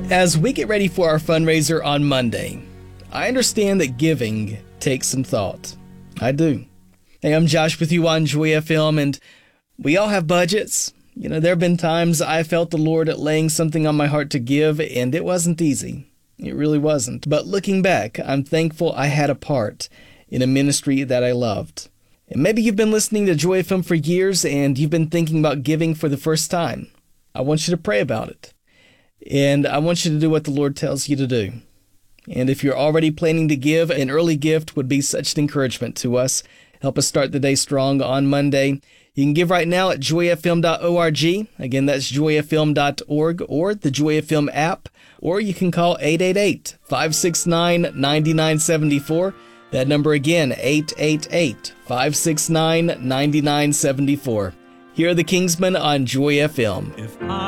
As we get ready for our fundraiser on Monday, I understand that giving takes some thought. I do. Hey, I'm Josh with you on Joy FM, and we all have budgets. There have been times I felt the Lord laying something on my heart to give, and it wasn't easy. It really wasn't. But looking back, I'm thankful I had a part in a ministry that I loved. And maybe you've been listening to Joy FM for years, and you've been thinking about giving for the first time. I want you to pray about it. And I want you to do what the Lord tells you to do. And if you're already planning to give, an early gift would be such an encouragement to us. Help us start the day strong on Monday. You can give right now at joyfm.org. Again, that's joyfm.org or the Joy FM app. Or you can call 888-569-9974. That number again, 888-569-9974. Here are the Kingsmen on Joy FM.